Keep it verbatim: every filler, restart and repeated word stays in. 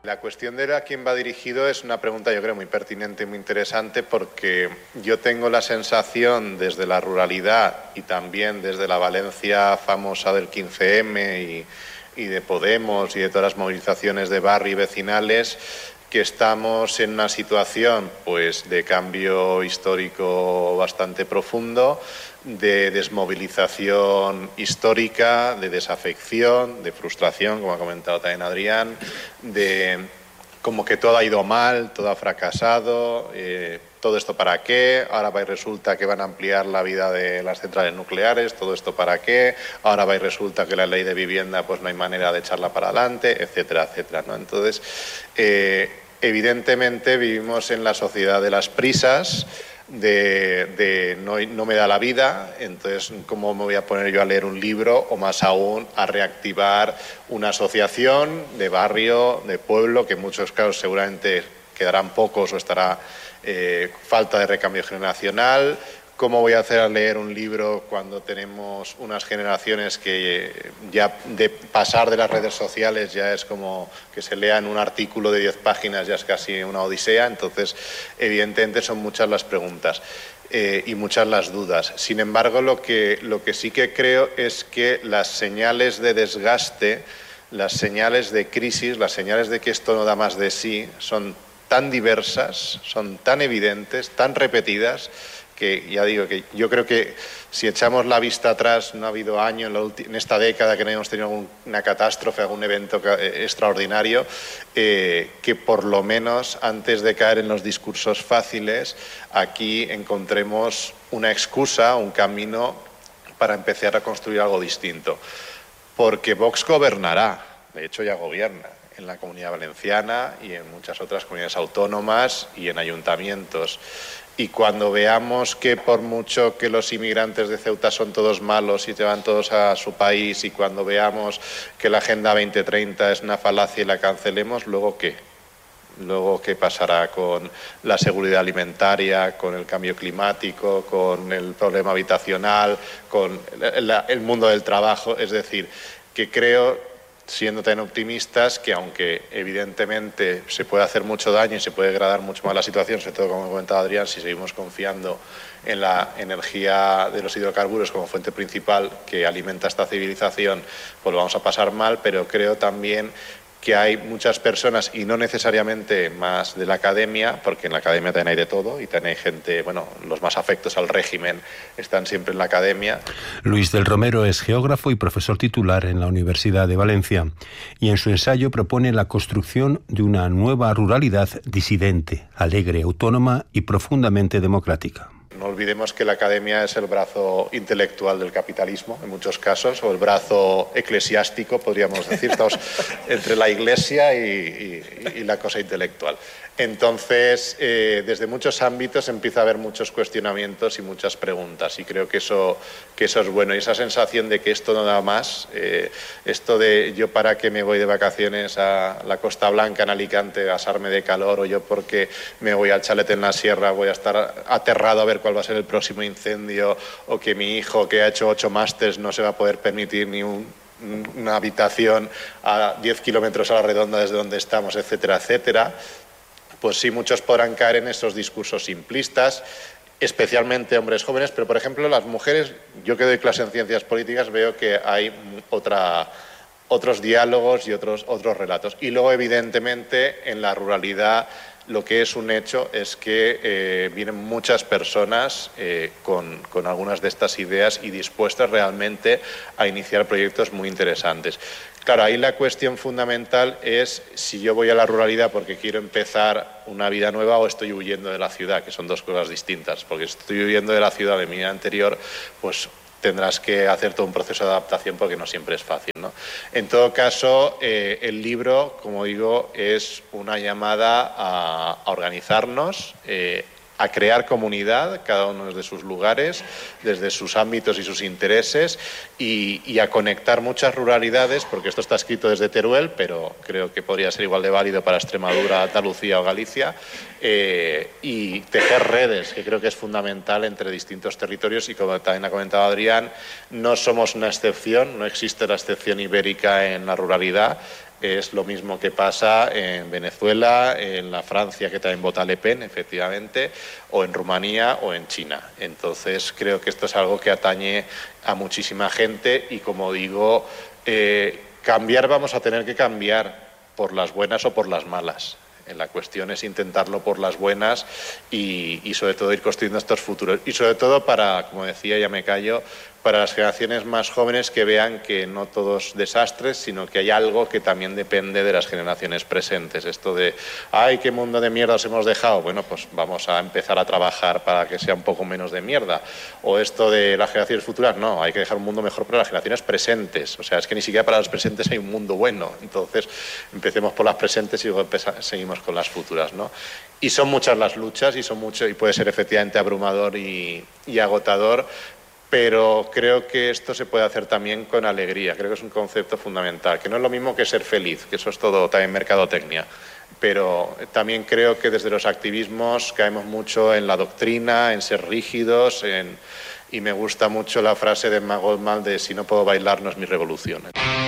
La cuestión de a quién va dirigido es una pregunta, yo creo, muy pertinente y muy interesante, porque yo tengo la sensación desde la ruralidad y también desde la Valencia famosa del quince eme y, y de Podemos y de todas las movilizaciones de barrio y vecinales, que estamos en una situación pues de cambio histórico bastante profundo, de desmovilización histórica, de desafección, de frustración, como ha comentado también Adrián, de como que todo ha ido mal, todo ha fracasado, eh, todo esto para qué, ahora va y resulta que van a ampliar la vida de las centrales nucleares, todo esto para qué, ahora va y resulta que la ley de vivienda pues no hay manera de echarla para adelante, etcétera, etcétera, ¿no? Entonces, eh, evidentemente vivimos en la sociedad de las prisas, de, de no, no me da la vida, entonces ¿cómo me voy a poner yo a leer un libro o más aún a reactivar una asociación de barrio, de pueblo, que en muchos casos seguramente quedarán pocos o estará eh, falta de recambio generacional? ¿Cómo voy a hacer a leer un libro cuando tenemos unas generaciones que ya de pasar de las redes sociales ya es como que se lean un artículo de diez páginas, ya es casi una odisea? Entonces, evidentemente son muchas las preguntas eh, y muchas las dudas. Sin embargo, lo que, lo que sí que creo es que las señales de desgaste, las señales de crisis, las señales de que esto no da más de sí, son tan diversas, son tan evidentes, tan repetidas, que ya digo que yo creo que si echamos la vista atrás, no ha habido año en, la en esta década que no hemos tenido alguna catástrofe, algún evento eh, extraordinario, eh, que por lo menos antes de caer en los discursos fáciles, aquí encontremos una excusa, un camino para empezar a construir algo distinto. Porque Vox gobernará, de hecho ya gobierna, en la Comunidad Valenciana y en muchas otras comunidades autónomas y en ayuntamientos. Y cuando veamos que por mucho que los inmigrantes de Ceuta son todos malos y se van todos a su país, y cuando veamos que la Agenda veinte treinta es una falacia y la cancelemos, ¿luego qué? Luego, ¿qué pasará con la seguridad alimentaria, con el cambio climático, con el problema habitacional, con el, el mundo del trabajo? Es decir, que creo, siendo tan optimistas, que aunque evidentemente se puede hacer mucho daño y se puede degradar mucho más la situación, sobre todo como ha comentado Adrián, si seguimos confiando en la energía de los hidrocarburos como fuente principal que alimenta esta civilización, pues lo vamos a pasar mal. Pero creo también que hay muchas personas, y no necesariamente más de la academia, porque en la academia también hay de todo, y también hay gente, bueno, los más afectos al régimen están siempre en la academia. Luis del Romero es geógrafo y profesor titular en la Universidad de Valencia, y en su ensayo propone la construcción de una nueva ruralidad disidente, alegre, autónoma y profundamente democrática. No olvidemos que la academia es el brazo intelectual del capitalismo, en muchos casos, o el brazo eclesiástico, podríamos decir. Estamos entre la iglesia y, y, y la cosa intelectual. Entonces, eh, desde muchos ámbitos empieza a haber muchos cuestionamientos y muchas preguntas, y creo que eso, que eso es bueno. Y esa sensación de que esto no da más, eh, esto de yo para qué me voy de vacaciones a la Costa Blanca en Alicante a asarme de calor, o yo porque me voy al chalet en la sierra voy a estar aterrado a ver cuál va a ser el próximo incendio, o que mi hijo que ha hecho ocho másters no se va a poder permitir ni un una habitación a diez kilómetros a la redonda desde donde estamos, etcétera, etcétera. Pues sí, muchos podrán caer en esos discursos simplistas, especialmente hombres jóvenes, pero por ejemplo las mujeres, yo que doy clase en ciencias políticas, veo que hay otra, otros diálogos y otros, otros relatos. Y luego, evidentemente, en la ruralidad lo que es un hecho es que eh, vienen muchas personas eh, con, con algunas de estas ideas y dispuestas realmente a iniciar proyectos muy interesantes. Claro, ahí la cuestión fundamental es si yo voy a la ruralidad porque quiero empezar una vida nueva o estoy huyendo de la ciudad, que son dos cosas distintas. Porque si estoy huyendo de la ciudad de mi vida anterior, pues tendrás que hacer todo un proceso de adaptación, porque no siempre es fácil, ¿no? En todo caso, eh, el libro, como digo, es una llamada a, a organizarnos, eh, a crear comunidad, cada uno desde sus lugares, desde sus ámbitos y sus intereses, y, y a conectar muchas ruralidades, porque esto está escrito desde Teruel, pero creo que podría ser igual de válido para Extremadura, Andalucía o Galicia, eh, y tejer redes, que creo que es fundamental entre distintos territorios. Y como también ha comentado Adrián, no somos una excepción, no existe la excepción ibérica en la ruralidad. Es lo mismo que pasa en Venezuela, en la Francia, que también vota Le Pen, efectivamente, o en Rumanía o en China. Entonces creo que esto es algo que atañe a muchísima gente y, como digo, eh, cambiar vamos a tener que cambiar por las buenas o por las malas. La cuestión es intentarlo por las buenas y, y sobre todo ir construyendo estos futuros. Y sobre todo para, como decía, ya me callo, para las generaciones más jóvenes que vean que no todo es desastres, sino que hay algo que también depende de las generaciones presentes. Esto de, ay, qué mundo de mierda os hemos dejado. Bueno, pues vamos a empezar a trabajar para que sea un poco menos de mierda. O esto de las generaciones futuras, no, hay que dejar un mundo mejor para las generaciones presentes. O sea, es que ni siquiera para los presentes hay un mundo bueno. Entonces, empecemos por las presentes y luego seguimos con las futuras, ¿no? Y son muchas las luchas y son mucho, y puede ser efectivamente abrumador y, y agotador, pero creo que esto se puede hacer también con alegría. Creo que es un concepto fundamental, que no es lo mismo que ser feliz, que eso es todo también mercadotecnia. Pero también creo que desde los activismos caemos mucho en la doctrina, en ser rígidos, en... y me gusta mucho la frase de Emma Goldman de si no puedo bailar no es mi revolución.